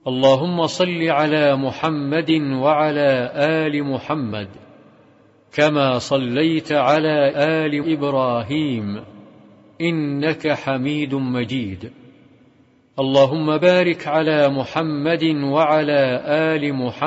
اللهم صل على محمد وعلى آل محمد كما صليت على آل إبراهيم إنك حميد مجيد. اللهم بارك على محمد وعلى آل محمد